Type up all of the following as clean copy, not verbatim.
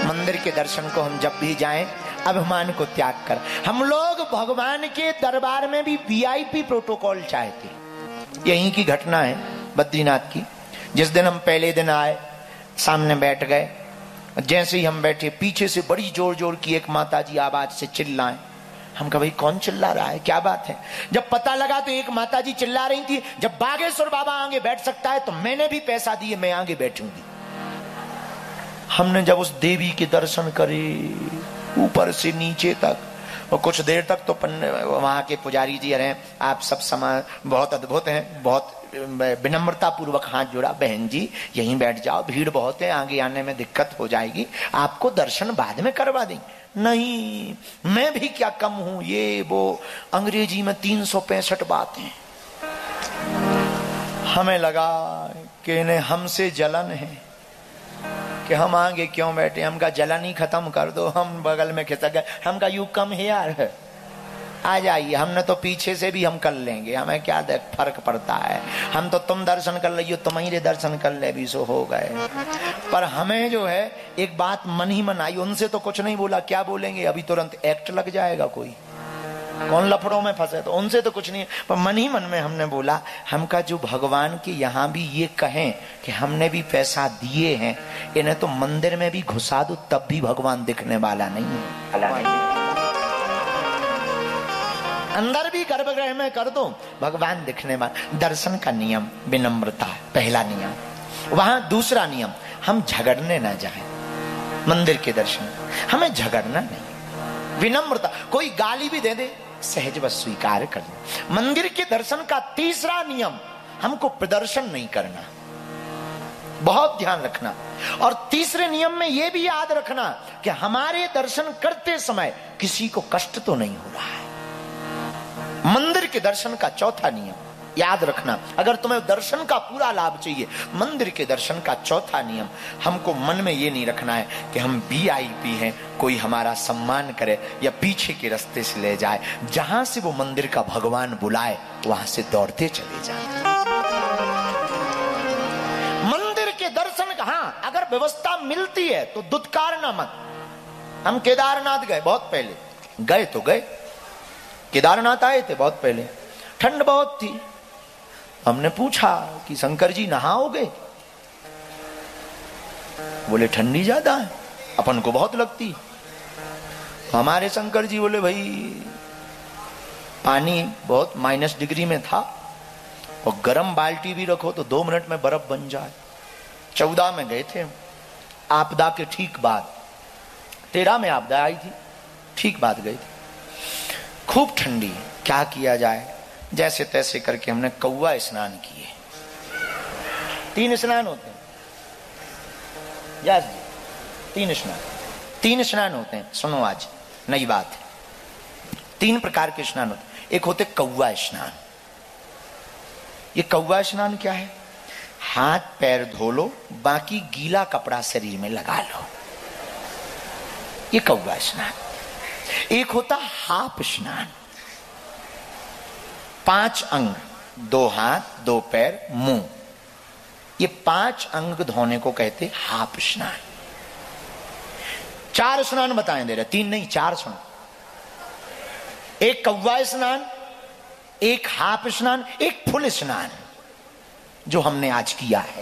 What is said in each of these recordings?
मंदिर के दर्शन को हम जब भी जाएं अभिमान को त्याग कर। हम लोग भगवान के दरबार में भी वीआईपी प्रोटोकॉल चाहते। यहीं की घटना है बद्रीनाथ की। जिस दिन हम पहले दिन आए, सामने बैठ गए, जैसे ही हम बैठे पीछे से बड़ी जोर जोर की एक माताजी आवाज से चिल्लाएं। हम कहा भाई कौन चिल्ला रहा है, क्या बात है? जब पता लगा तो एक माताजी चिल्ला रही थी, जब बागेश्वर बाबा आगे बैठ सकता है तो मैंने भी पैसा दिए, मैं आगे बैठूंगी। हमने जब उस देवी के दर्शन करे ऊपर से नीचे तक, और कुछ देर तक तो वहां के पुजारी जी रहे, आप सब समाज बहुत अद्भुत हैं, बहुत विनम्रता पूर्वक हाथ जोड़ा, बहन जी यहीं बैठ जाओ, भीड़ बहुत है, आगे आने में दिक्कत हो जाएगी, आपको दर्शन बाद में करवा देंगे। नहीं, मैं भी क्या कम हूं, ये वो अंग्रेजी में 365 बातें। हमें लगा कि इन्हें हमसे जलन है कि हम आगे क्यों बैठे। हम का जलन ही खत्म कर दो। हम बगल में खिसक गए। हम का यू कम है यार, आ जाइए, हमने तो पीछे से भी हम कर लेंगे, हमें क्या फर्क पड़ता है। हम तो तुम दर्शन कर लियो, तुम्हारे दर्शन कर ले भी सो हो गए। पर हमें जो है एक बात मन ही मन आई। उनसे तो कुछ नहीं बोला, क्या बोलेंगे, अभी तुरंत एक्ट लग जाएगा, कोई कौन लफड़ों में फंसे, तो उनसे तो कुछ नहीं। पर मन ही मन में हमने बोला, हमका जो भगवान के यहाँ भी ये कहें कि हमने भी पैसा दिए हैं, इन्हें तो मंदिर में भी घुसा दो तब भी भगवान दिखने वाला नहीं है। अंदर भी गर्भगृह में कर दो, भगवान दिखने वाला। दर्शन का नियम विनम्रता, पहला नियम। वहां दूसरा नियम, हम झगड़ने ना जाएं। मंदिर के दर्शन हमें झगड़ना नहीं, विनम्रता। कोई गाली भी दे दे, सहज व स्वीकार कर लो। मंदिर के दर्शन का तीसरा नियम, हमको प्रदर्शन नहीं करना, बहुत ध्यान रखना। और तीसरे नियम में यह भी याद रखना कि हमारे दर्शन करते समय किसी को कष्ट तो नहीं हो रहा है। मंदिर के दर्शन का चौथा नियम याद रखना, अगर तुम्हें दर्शन का पूरा लाभ चाहिए, मंदिर के दर्शन का चौथा नियम, हमको मन में ये नहीं रखना है कि हम वीआईपी हैं, कोई हमारा सम्मान करे या पीछे के रास्ते से ले जाए। जहां से वो मंदिर का भगवान बुलाए वहां से दौड़ते चले जाए। मंदिर के दर्शन का, हाँ, अगर व्यवस्था मिलती है तो दुत्कारना मत। हम केदारनाथ गए, बहुत पहले गए तो गए, केदारनाथ आए थे बहुत पहले, ठंड बहुत थी। हमने पूछा कि शंकर जी नहाओगे? बोले ठंडी ज्यादा है, अपन को बहुत लगती। हमारे शंकर जी बोले भाई पानी बहुत -डिग्री में था और गर्म बाल्टी भी रखो तो 2 मिनट में बर्फ बन जाए। 14 में गए थे, आपदा के ठीक बाद, 13 में आपदा आई थी, ठीक बाद गए थे। खूब ठंडी, क्या किया जाए, जैसे तैसे करके हमने कौवा स्नान किए। 3 स्नान होते हैं, यस जी, 3 स्नान होते हैं। सुनो आज नई बात है, 3 प्रकार के स्नान होते हैं। एक होते कौवा स्नान। ये कौवा स्नान क्या है? हाथ पैर धो लो, बाकी गीला कपड़ा शरीर में लगा लो, ये कौवा स्नान। एक होता हाफ स्नान, 5 अंग, 2 हाथ 2 पैर मुंह, ये 5 अंग धोने को कहते हाफ स्नान। 4 स्नान बताएं दे रहे, 3 नहीं 4 सुनो। एक कौवा स्नान, एक हाफ स्नान, एक फुल स्नान जो हमने आज किया है,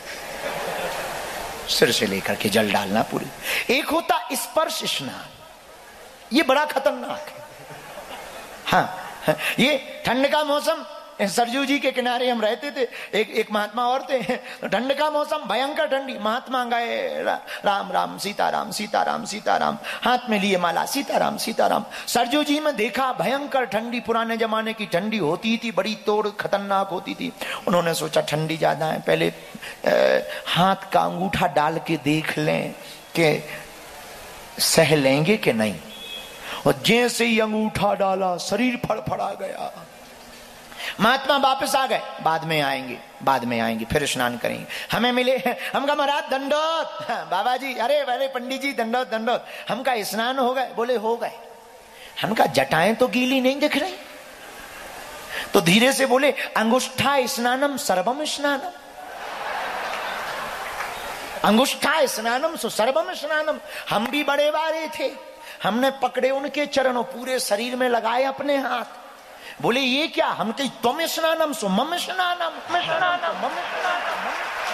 सिर से लेकर के जल डालना पूरी। एक होता स्पर्श स्नान, ये बड़ा खतरनाक है। हाँ, ये ठंड का मौसम, सरजू जी के किनारे हम रहते थे, एक महात्मा और थे, ठंड का मौसम भयंकर ठंडी, महात्मा गए राम राम सीताराम सीताराम सीताराम, हाथ में लिए माला सीताराम सीताराम। सरजू जी में देखा भयंकर ठंडी, पुराने जमाने की ठंडी होती थी, बड़ी तोड़ खतरनाक होती थी। उन्होंने सोचा ठंडी ज्यादा है, पहले हाथ का अंगूठा डाल के देख लें कि सह लेंगे कि नहीं। और जैसे ही अंगूठा डाला शरीर फड़फड़ा गया। महात्मा वापस आ गए, बाद में आएंगे फिर स्नान करेंगे। हमें मिले, हम कहा महाराज दंडोत, बाबा जी, अरे पंडित जी दंडोत दंडोत। हम कहा स्नान हो गए? बोले हो गए। हम कहा जटाएं तो गीली नहीं दिख रही, तो धीरे से बोले अंगुष्ठा स्नानम सर्वम स्नानम। अंगुष्ठा स्नानम सो सर्वम स्नानम। हम भी बड़े बारे थे, हमने पकड़े उनके चरणों, पूरे शरीर में लगाए अपने हाथ। बोले ये क्या? हम कही तुम स्नानम सो मम स्नानम, मम स्नानम, मम स्नानम।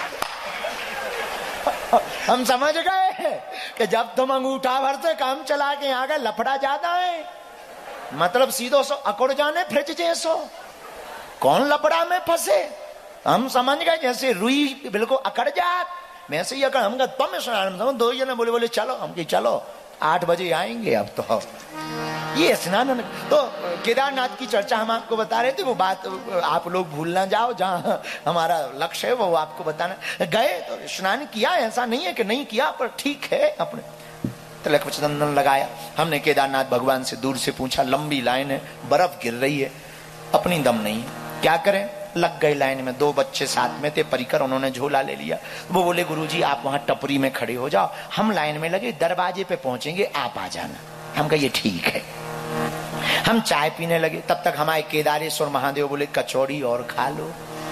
हम समझ गए कि जब तुम अंगूठा भर से काम चला के आ गए, लफड़ा ज्यादा है, मतलब सीधो सो अकुड़ जाने फ्रिज जैसो, कौन लफड़ा में फंसे। हम समझ गए जैसे रुई बिल्कुल अकड़ जात, वैसे ही अकड़। हम कहा तुम स्नान, दो जने बोले चलो, हम कही चलो 8 बजे आएंगे अब तो। ये स्नान तो केदारनाथ की चर्चा हम आपको बता रहे थे, वो बात आप लोग भूल ना जाओ, जहां हमारा लक्ष्य है वो आपको बताना। गए तो स्नान किया, ऐसा नहीं है कि नहीं किया, पर ठीक है। अपने तिलक चंदन लगाया, हमने केदारनाथ भगवान से दूर से पूछा, लंबी लाइन है, बर्फ गिर रही है, अपनी दम नहीं है, क्या करें? लग गए लाइन में। 2 बच्चे साथ में थे, परिकर, उन्होंने झोला ले लिया। वो बोले गुरुजी आप वहां टपरी में खड़े हो जाओ, हम लाइन में लगे, दरवाजे पे पहुंचेंगे, आप आ जाना। हम कहा ये ठीक है। हम चाय पीने लगे, तब तक हमारे केदारेश्वर महादेव बोले कचौड़ी और खा लो।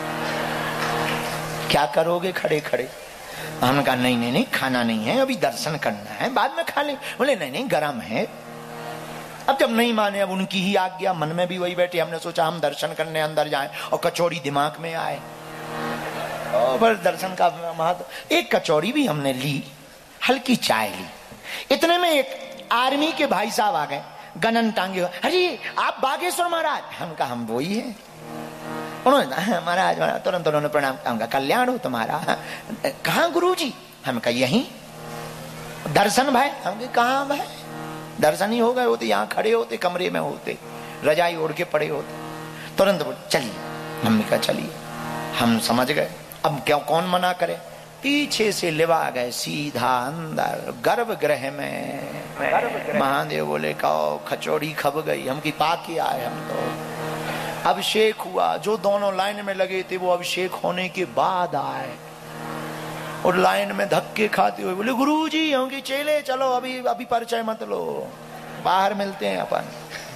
क्या करोगे खड़े खड़े? हमने कहा नहीं नहीं नहीं, खाना नहीं है, अभी दर्शन करना है, बाद में खा ले। बोले नहीं नहीं गर्म है। अब जब नहीं माने, अब उनकी ही आज्ञा, मन में भी वही बैठे, हमने सोचा हम दर्शन करने अंदर जाएं, और कचौड़ी दिमाग में आए, और दर्शन का महत्व। एक कचौड़ी भी हमने ली, हल्की चाय ली, इतने में एक आर्मी के भाई साहब आ गए, गनन टांगे, अरे आप बागेश्वर महाराज? हम कहा हम वही है। उन्होंने महाराज तुरंत उन्होंने प्रणाम, कहा कल्याण हो तुम्हारा। कहाँ गुरुजी? हम कहा यहीं। दर्शन भाई? हम कहा भाई दर्शन ही हो गए होते, यहाँ खड़े होते, कमरे में होते, रजाई ओढ़ के पड़े होते। तुरंत बोले चलिए। हमने कहा चलिए। हम समझ गए अब क्या, कौन मना करे। पीछे से लिवा गए सीधा अंदर गर्भगृह में। महादेव बोले कहो खचौड़ी खब गई, हम की पाके आए। हम तो अभिषेक हुआ, जो दोनों लाइन में लगे थे वो अभिषेक होने के बाद आए, और लाइन में धक्के खाते हुए बोले गुरुजी हम की चेले चलो, अभी परिचय मत लो, बाहर मिलते हैं अपन।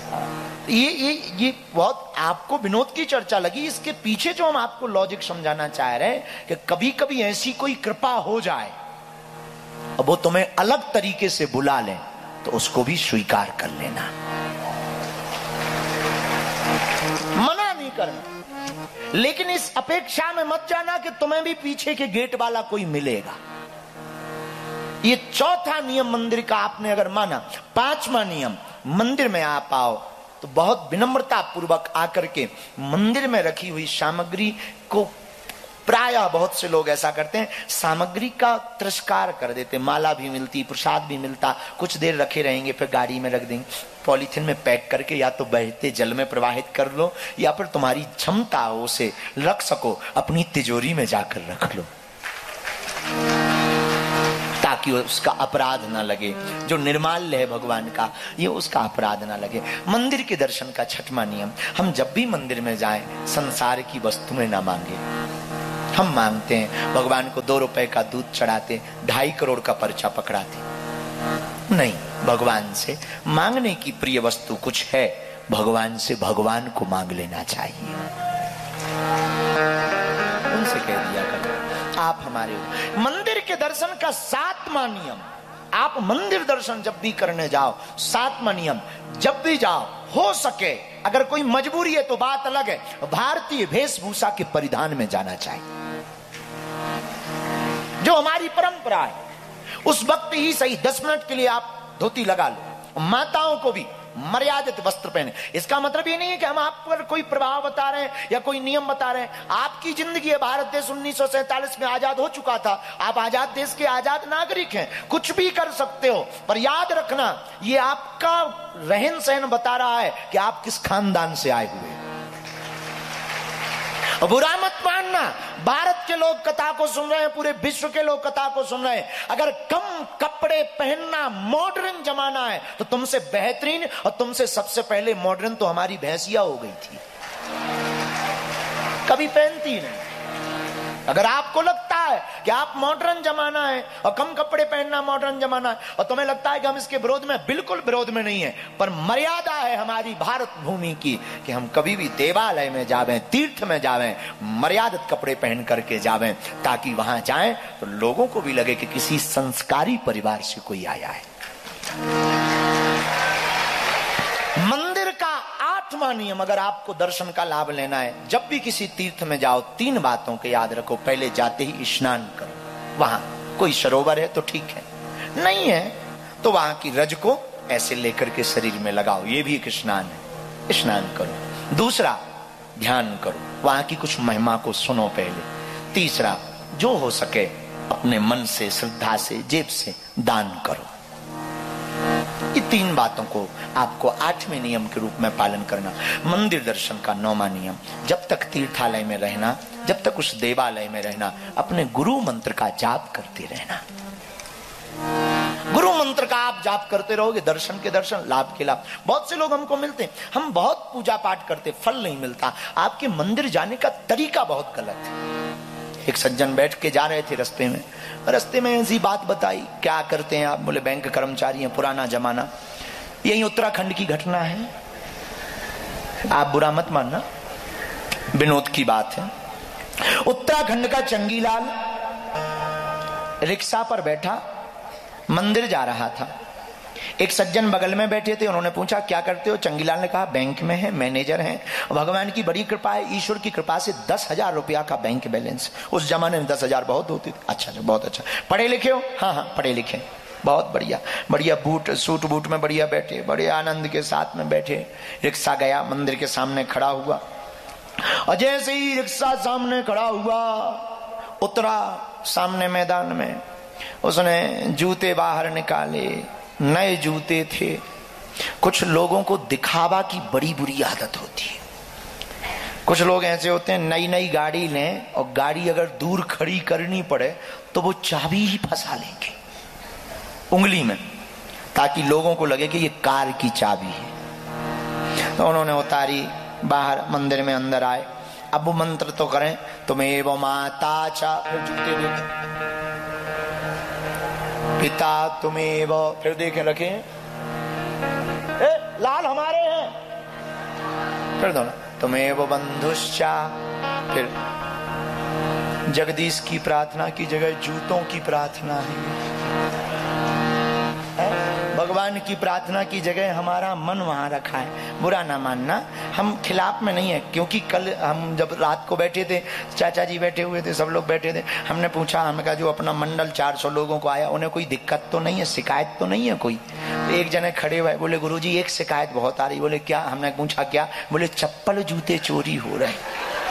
ये बहुत आपको विनोद की चर्चा लगी। इसके पीछे जो हम आपको लॉजिक समझाना चाह रहे हैं कि कभी कभी ऐसी कोई कृपा हो जाए और वो तुम्हें अलग तरीके से बुला ले, तो उसको भी स्वीकार कर लेना, मना नहीं करना। लेकिन इस अपेक्षा में मत जाना कि तुम्हें भी पीछे के गेट वाला कोई मिलेगा। ये चौथा नियम मंदिर का आपने अगर माना। 5वां नियम, मंदिर में आप आओ तो बहुत विनम्रता पूर्वक आकर के मंदिर में रखी हुई सामग्री को, प्रायः बहुत से लोग ऐसा करते हैं, सामग्री का तिरस्कार कर देते। माला भी मिलती, प्रसाद भी मिलता, कुछ देर रखे रहेंगे, फिर गाड़ी में रख देंगे, पॉलीथिन में पैक करके या तो बहते जल में प्रवाहित कर लो, या फिर तुम्हारी क्षमता हो उसे रख सको अपनी तिजोरी में जाकर रख लो, ताकि उसका अपराध ना लगे। जो निर्माल्य है भगवान का, ये उसका अपराध ना लगे। मंदिर के दर्शन का 6वां नियम, हम जब भी मंदिर में जाएं संसार की वस्तुएं ना मांगे। हम मांगते हैं भगवान को 2 रुपए का दूध चढ़ाते, 2.5 करोड़ का पर्चा पकड़ाते, नहीं। भगवान से मांगने की प्रिय वस्तु कुछ है, भगवान से भगवान को मांग लेना चाहिए। उनसे कह दिया करो आप हमारे। मंदिर के दर्शन का 7वां नियम, आप मंदिर दर्शन जब भी करने जाओ, 7वां नियम, जब भी जाओ हो सके, अगर कोई मजबूरी है तो बात अलग है, भारतीय वेशभूषा के परिधान में जाना चाहिए, जो हमारी परंपरा है। उस वक्त ही सही 10 मिनट के लिए आप धोती लगा लो। माताओं को भी मर्यादित वस्त्र पहने। इसका मतलब ये नहीं है कि हम आप पर कोई प्रभाव बता रहे हैं या कोई नियम बता रहे हैं। आपकी जिंदगी है, भारत देश 1947 में आजाद हो चुका था, आप आजाद देश के आजाद नागरिक हैं, कुछ भी कर सकते हो, पर याद रखना ये आपका रहन सहन बता रहा है कि आप किस खानदान से आए हुए हैं। बुरा मत मानना, भारत के लोग कथा को सुन रहे हैं, पूरे विश्व के लोग कथा को सुन रहे हैं। अगर कम कपड़े पहनना मॉडर्न जमाना है तो तुमसे बेहतरीन और तुमसे सबसे पहले मॉडर्न तो हमारी भैंसिया हो गई थी, कभी पहनती नहीं। अगर आपको लगता है कि आप मॉडर्न जमाना है और कम कपड़े पहनना मॉडर्न जमाना है, और तुम्हें लगता है कि हम इसके विरोध में, बिल्कुल विरोध में नहीं है, पर मर्यादा है हमारी भारत भूमि की कि हम कभी भी देवालय में जावें, तीर्थ में जावें, मर्यादित कपड़े पहन करके जावें, ताकि वहां जाएं तो लोगों को भी लगे कि किसी संस्कारी परिवार से कोई आया है। मंदिर का 8वां नियम, अगर आपको दर्शन का लाभ लेना है, जब भी किसी तीर्थ में जाओ 3 बातों के याद रखो। पहले जाते ही स्नान करो, वहां कोई सरोवर है तो ठीक है, नहीं है तो वहां की रज को ऐसे लेकर के शरीर में लगाओ, ये भी एक स्नान है, स्नान करो। दूसरा, ध्यान करो, वहां की कुछ महिमा को सुनो पहले। तीसरा, जो हो सके अपने मन से, श्रद्धा से, जेब से दान करो। ये 3 बातों को आपको 8वें नियम के रूप में पालन करना। मंदिर दर्शन का 9वां नियम, जब तक तीर्थालय में रहना, जब तक उस देवालय में रहना, अपने गुरु मंत्र का जाप करते रहना। गुरु मंत्र का आप जाप करते रहोगे, दर्शन के दर्शन, लाभ के लाभ। बहुत से लोग हमको मिलते हैं, हम बहुत पूजा पाठ करते, फल नहीं मिलता। आपके मंदिर जाने का तरीका बहुत गलत है। एक सज्जन बैठ के जा रहे थे रास्ते में ऐसी बात बताई, क्या करते हैं आप? बोले बैंक कर्मचारी हैं, पुराना जमाना। यही उत्तराखंड की घटना है, आप बुरा मत मानना, विनोद की बात है। उत्तराखंड का चंगीलाल रिक्शा पर बैठा मंदिर जा रहा था। एक सज्जन बगल में बैठे थे, उन्होंने पूछा क्या करते हो? चंगीलाल ने कहा बैंक में है, मैनेजर हैं, भगवान की बड़ी कृपा है, ईश्वर की कृपा से 10,000 रुपया का बैंक बैलेंस। उस जमाने में 10,000 बहुत होती थी। अच्छा, बहुत अच्छा। पढ़े लिखे हो? हाँ, पढ़े लिखे, बहुत बढ़िया बढ़िया, बूट सूट बूट में बढ़िया बैठे, बड़े आनंद के साथ में बैठे। रिक्शा गया, मंदिर के सामने खड़ा हुआ, और जैसे ही रिक्शा सामने खड़ा हुआ, उतरा सामने मैदान में, उसने जूते बाहर निकाले, नए जूते थे। कुछ लोगों को दिखावा की बड़ी बुरी आदत होती है। कुछ लोग ऐसे होते हैं, नई नई गाड़ी लें और गाड़ी अगर दूर खड़ी करनी पड़े तो वो चाबी ही फंसा लेंगे उंगली में, ताकि लोगों को लगे कि ये कार की चाबी है। तो उन्होंने उतारी, बाहर मंदिर में अंदर आए। अब वो मंत्र तो करें, तुम्हें वो माता चा, जूते देखें, पिता तुम्हें वो, फिर देखें रखे, लाल हमारे हैं, फिर दोनों तुम्हें वो बंधुश्चा, फिर जगदीश की प्रार्थना की जगह जूतों की प्रार्थना है, भगवान की प्रार्थना की जगह हमारा मन वहां रखा है। बुरा ना मानना, हम खिलाफ में नहीं है, क्योंकि कल हम जब रात को बैठे थे, चाचा जी बैठे हुए थे, सब लोग बैठे थे, हमने पूछा, हमने कहा जो अपना मंडल 400 लोगों को आया, उन्हें कोई दिक्कत तो नहीं है, शिकायत तो नहीं है कोई? तो एक जने खड़े हुए बोले गुरुजी एक शिकायत बहुत आ रही। बोले क्या? हमने पूछा क्या? बोले चप्पल जूते चोरी हो रहे।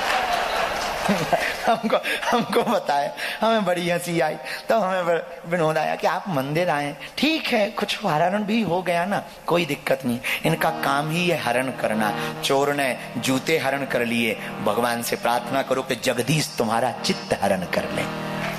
हमको बताया, हमें बड़ी हंसी आई। तो हमें विनोद आया कि आप मंदिर आए, ठीक है, कुछ हरण भी हो गया ना, कोई दिक्कत नहीं, इनका काम ही है हरण करना। चोर ने जूते हरण कर लिए, भगवान से प्रार्थना करो कि जगदीश तुम्हारा चित्त हरण कर ले,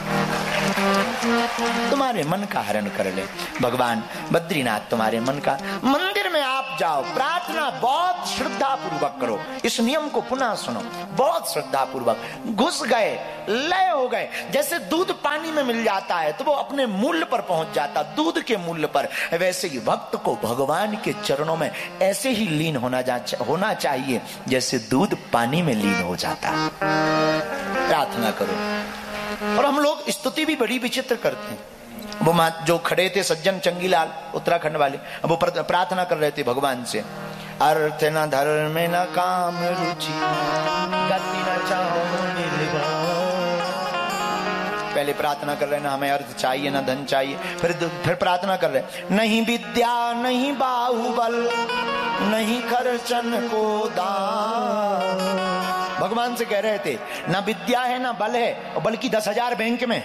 तुम्हारे मन का हरण कर ले। भगवान बद्रीनाथ तुम्हारे मन का। मंदिर में आप जाओ, प्रार्थना बहुत श्रद्धा पूर्वक करो। इस नियम को पुनः सुनो, बहुत श्रद्धा पूर्वक। घुस गए, लय हो गए। जैसे दूध पानी में मिल जाता है तो वो अपने मूल्य पर पहुंच जाता, दूध के मूल्य पर, वैसे ही भक्त को भगवान के चरणों में ऐसे ही लीन होना चाहिए जैसे दूध पानी में लीन हो जाता। प्रार्थना करो। और हम लोग स्तुति भी बड़ी विचित्र करते हैं। वो जो खड़े थे सज्जन चंगीलाल उत्तराखंड वाले, अब वो प्रार्थना कर रहे थे भगवान से, अर्थ न धर्म न काम रुचि गति न चाहो निर्वाण। पहले प्रार्थना कर रहे ना, हमें अर्थ चाहिए ना धन चाहिए, फिर प्रार्थना कर रहे, नहीं विद्या नहीं बाहुबल नहीं खर्चन को दान। भगवान से कह रहे थे ना विद्या है ना बल है, और बल्कि 10,000 बैंक में,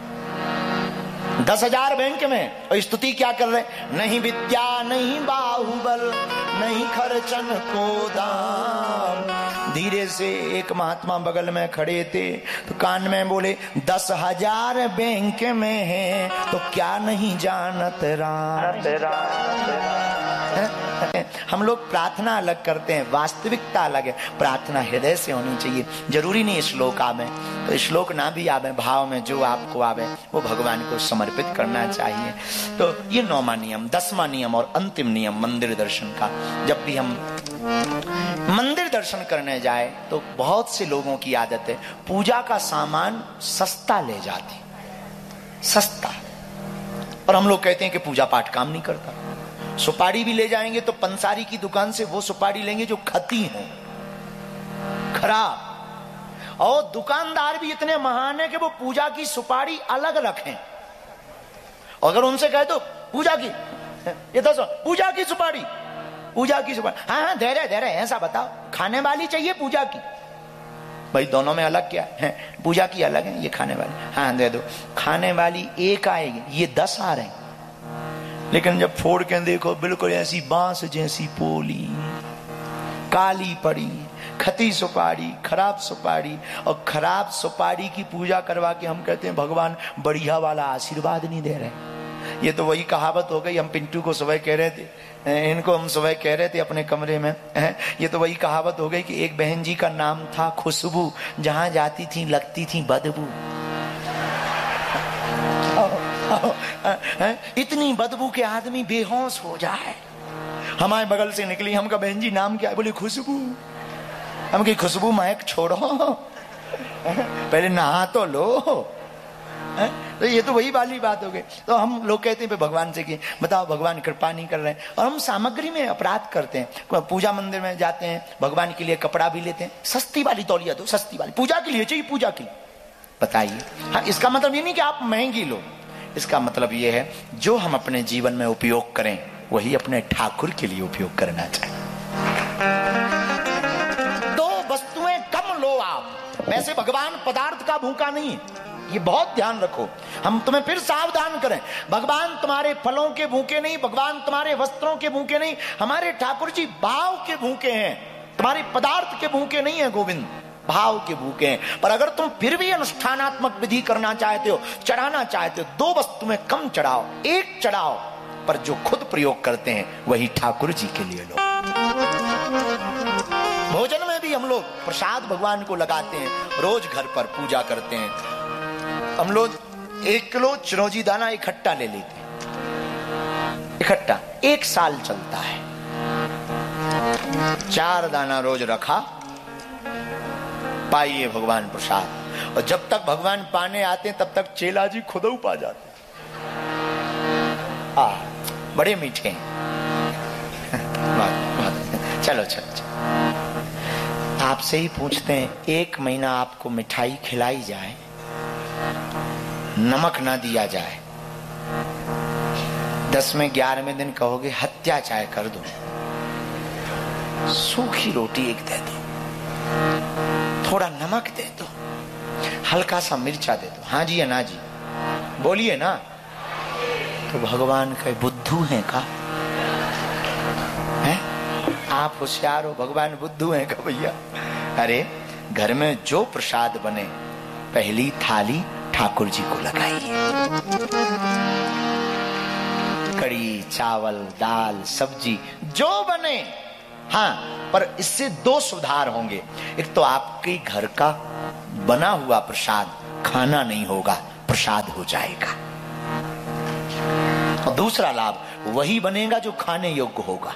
10,000 बैंक में। और स्तुति क्या कर रहे, नहीं विद्या नहीं बाहुबल नहीं खर्चन को दाम। धीरे से एक महात्मा बगल में खड़े थे तो कान में बोले, 10,000 बैंक में है तो क्या नहीं जानत राम। हम लोग प्रार्थना अलग करते हैं, वास्तविकता अलग है। प्रार्थना हृदय से होनी चाहिए। जरूरी नहीं श्लोक आवे, तो श्लोक ना भी आवे, भाव में जो आपको आवे वो भगवान को समर्पित करना चाहिए। तो ये 9वां नियम। 10वां नियम और अंतिम नियम मंदिर दर्शन का। जब भी हम मंदिर दर्शन करने जाए तो बहुत से लोगों की आदत है पूजा का सामान सस्ता ले जाते, सस्ता। और हम लोग कहते हैं कि पूजा पाठ काम नहीं करता। सुपारी भी ले जाएंगे तो पंसारी की दुकान से वो सुपारी लेंगे जो खती हो, खराब। और दुकानदार भी इतने महान है कि वो पूजा की सुपारी अलग रखें। अगर उनसे कहे तो पूजा की, ये तो पूजा की सुपारी, पूजा की सुपारी, हाँ हाँ दे रहे ऐसा बताओ, खाने वाली चाहिए पूजा की। भाई दोनों में अलग क्या है? पूजा की अलग है, ये खाने वाली, हाँ दे दो। खाने वाली एक आएगी, ये 10 आ रहे हैं। लेकिन जब फोड़ के देखो बिल्कुल ऐसी बांस जैसी पोली, काली पड़ी, खती सुपारी, खराब सुपारी। और खराब सुपारी की पूजा करवा के हम कहते हैं भगवान बढ़िया वाला आशीर्वाद नहीं दे रहे। ये तो वही कहावत हो गई। हम पिंटू को सुबह कह रहे थे, इनको हम सुबह कह रहे थे अपने कमरे में, ये तो वही कहावत हो गई कि एक बहन जी का नाम था खुशबू, जहां जाती थी लगती थी बदबू। इतनी बदबू के आदमी बेहोश हो जाए। हमारे बगल से निकली, हम कहा बहन जी नाम क्या है? बोले खुशबू। हम कही खुशबू महक छोड़ो, पहले नहा तो लो। तो ये तो वही वाली बात हो गई। तो हम लोग कहते हैं भगवान से कि बताओ भगवान कृपा नहीं कर रहे हैं, और हम सामग्री में अपराध करते हैं। पूजा मंदिर में जाते हैं, भगवान के लिए कपड़ा भी लेते हैं, सस्ती वाली तौलिया दो, सस्ती वाली, पूजा के लिए चाहिए, पूजा के लिए। बताइए, हाँ इसका मतलब ये नहीं कि आप महंगी लो, इसका मतलब ये है जो हम अपने जीवन में उपयोग करें वही अपने ठाकुर के लिए उपयोग करना चाहिए। 2 वस्तुएं कम लो आप। वैसे भगवान पदार्थ का भूखा नहीं है, ये बहुत ध्यान रखो। हम तुम्हें फिर सावधान करें, भगवान तुम्हारे फलों के भूखे नहीं, भगवान तुम्हारे वस्त्रों के भूखे नहीं, हमारे ठाकुर जी भाव के भूखे हैं। तुम्हारे पदार्थ के भूखे नहीं है गोविंद, भाव के भूखे हैं। पर अगर तुम फिर भी अनुष्ठानात्मक विधि करना चाहते हो, चढ़ाना चाहते हो, 2 वस्तु में कम चढ़ाओ, एक चढ़ाओ, पर जो खुद प्रयोग करते हैं वही ठाकुर जी के लिए लो। भोजन में भी हम लोग प्रसाद भगवान को लगाते हैं, रोज घर पर पूजा करते हैं। हम लोग 1 किलो चिरौंजी दाना इकट्ठा ले लेते हैं, इकट्ठा 1 साल चलता है। 4 दाना रोज रखा, पाइए भगवान प्रसाद। और जब तक भगवान पाने आते हैं तब तक चेला जी खुद पा जाते। बड़े मीठे हैं। चलो चलो चलो, आपसे ही पूछते हैं, 1 महीना आपको मिठाई खिलाई जाए, नमक ना दिया जाए, 10वें 11वें दिन कहोगे हत्या चाहे कर दो, सूखी रोटी एक दे दो, थोड़ा नमक दे दो, हल्का सा मिर्चा दे दो, हाँ जी या ना जी, बोलिए ना, तो भगवान का बुद्धू है का? है? आप होशियार हो, भगवान बुद्धू है का भैया? अरे घर में जो प्रसाद बने पहली थाली ठाकुर जी को लगाइए। कड़ी, चावल, दाल, सब्जी जो बने, हाँ, पर इससे 2 सुधार होंगे। एक तो आपके घर का बना हुआ प्रसाद खाना नहीं होगा, प्रसाद हो जाएगा। और दूसरा लाभ वही बनेगा जो खाने योग्य होगा।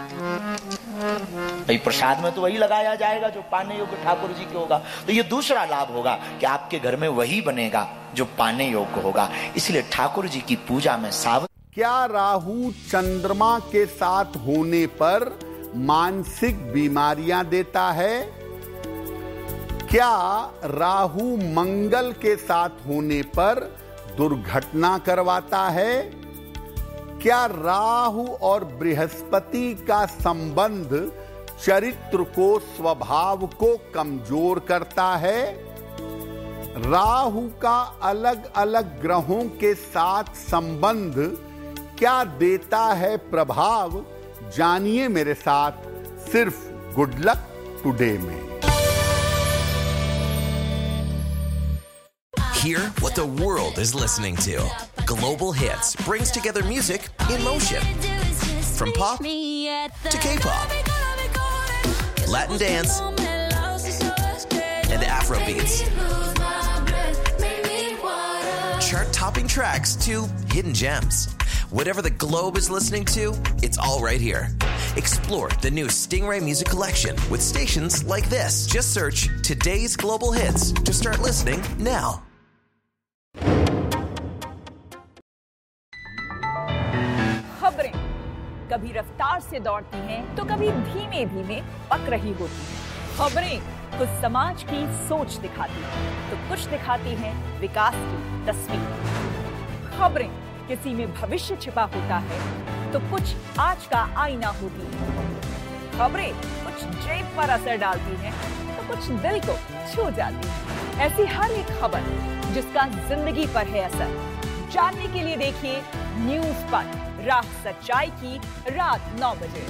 भाई प्रसाद में तो वही लगाया जाएगा जो पाने योग्य ठाकुर जी के होगा। तो ये दूसरा लाभ होगा कि आपके घर में वही बनेगा जो पाने योग्य होगा। इसलिए ठाकुर जी की पूजा में सावधान। क्या राहु चंद्रमा के साथ होने पर मानसिक बीमारियां देता है? क्या राहु मंगल के साथ होने पर दुर्घटना करवाता है? क्या राहु और बृहस्पति का संबंध चरित्र को, स्वभाव को कमजोर करता है? राहु का अलग अलग ग्रहों के साथ संबंध क्या देता है प्रभाव? जानिए मेरे साथ सिर्फ गुड लक टुडे में। Hear what the world is listening to. Global Hits brings together music in motion. From pop to K-pop, Latin dance, and Afro beats. Chart-topping tracks to hidden gems. Whatever the globe is listening to, it's all right here. Explore the new Stingray Music Collection with stations like this. Just search Today's Global Hits to start listening now. खबरें कभी रफ्तार से दौड़ती हैं तो कभी धीमे धीमे पक रही होती हैं। खबरें कुछ समाज की सोच दिखाती हैं तो कुछ दिखाती हैं विकास की तस्वीर। खबरें किसी में भविष्य छिपा होता है तो कुछ आज का आईना होती है। खबरें कुछ जेब पर असर डालती हैं तो कुछ दिल को छू जाती है। ऐसी हर एक खबर जिसका जिंदगी पर है असर, जानने के लिए देखिए न्यूज़ पर रात सच्चाई की रात 9 बजे।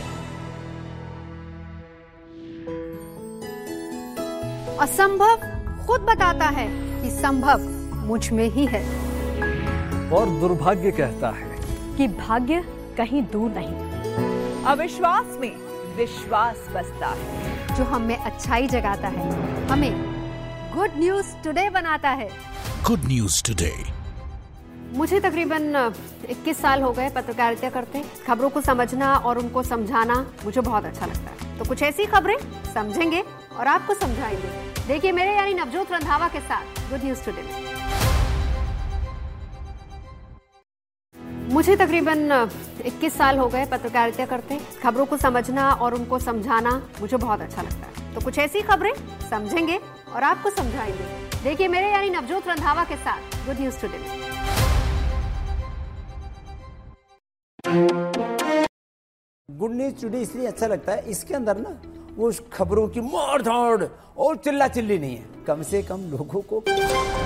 असंभव खुद बताता है कि संभव मुझ में ही है, और दुर्भाग्य कहता है कि भाग्य कहीं दूर नहीं। अविश्वास में विश्वास बसता है, जो हम में अच्छाई जगाता है, हमें गुड न्यूज टुडे बनाता है। Good News Today. मुझे तकरीबन 21 साल हो गए पत्रकारिता करते। खबरों को समझना और उनको समझाना मुझे बहुत अच्छा लगता है। तो कुछ ऐसी खबरें समझेंगे और आपको समझाएंगे। देखिए मेरे यानी नवजोत रंधावा के साथ गुड न्यूज टुडे में। मुझे तकरीबन 21 साल हो गए पत्रकारिता करते। खबरों को समझना और उनको समझाना मुझे बहुत अच्छा लगता है। तो कुछ ऐसी खबरें समझेंगे और आपको समझाएंगे। देखिए मेरे यानी नवजोत रंधावा के साथ गुड न्यूज टुडे में। गुड न्यूज टुडे इसलिए अच्छा लगता है, इसके अंदर ना वो खबरों की मार धाड़ और चिल्ला चिल्ली नहीं है। कम से कम लोगों को